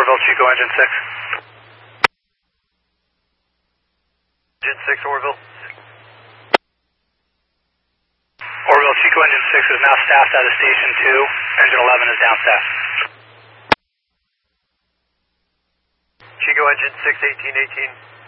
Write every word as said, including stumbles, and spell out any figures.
Orville, Chico engine six. Engine six, Orville. Orville, Chico engine six is now staffed out of station two. Engine eleven is down staff. Chico engine six, eighteen eighteen.